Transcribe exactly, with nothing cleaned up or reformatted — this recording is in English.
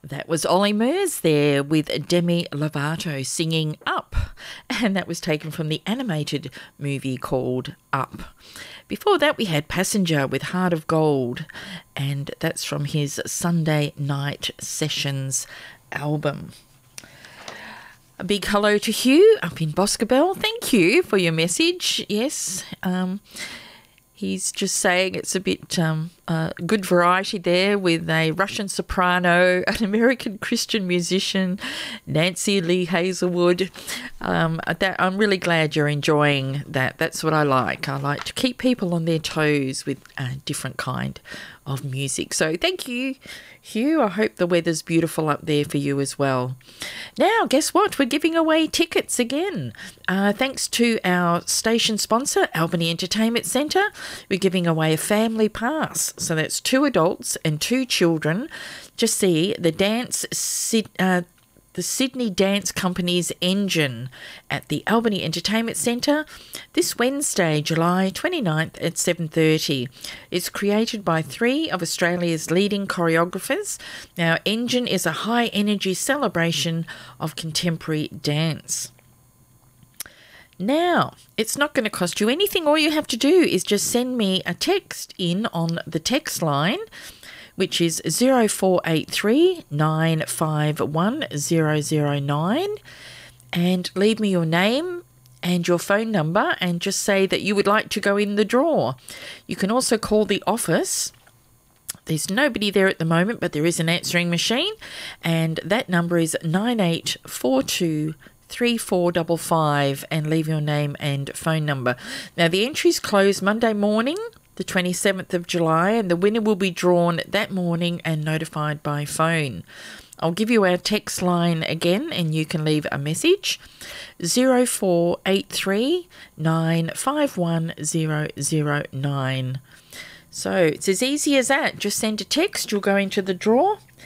That was Ollie Murs there with Demi Lovato singing Up, and that was taken from the animated movie called Up. Before that we had Passenger with Heart of Gold, and that's from his Sunday Night Sessions album. A big hello to Hugh up in Boscobel. Thank you for your message. Yes, um, he's just saying it's a bit um, uh, good variety there with a Russian soprano, an American Christian musician, Nancy Lee Hazelwood. Um, that, I'm really glad you're enjoying that. That's what I like. I like to keep people on their toes with a different kind of music. So thank you, Hugh. I hope the weather's beautiful up there for you as well. Now, guess what? We're giving away tickets again. Uh, thanks to our station sponsor, Albany Entertainment Centre, we're giving away a family pass. So that's two adults and two children to see the dance, uh, the Sydney Dance Company's Engine at the Albany Entertainment Centre this Wednesday, July twenty-ninth at seven thirty. It's created by three of Australia's leading choreographers. Now, Engine is a high-energy celebration of contemporary dance. Now, it's not going to cost you anything. All you have to do is just send me a text in on the text line, which is zero four eight three nine five one zero zero nine, and leave me your name and your phone number and just say that you would like to go in the draw. You can also call the office. There's nobody there at the moment, but there is an answering machine, and that number is nine eight four two three four five five, and leave your name and phone number. Now, the entries close Monday morning, the twenty-seventh of July, and the winner will be drawn that morning and notified by phone. I'll give you our text line again, and you can leave a message, zero four eight three nine five one zero zero nine. So it's as easy as that. Just send a text, you'll go into the draw,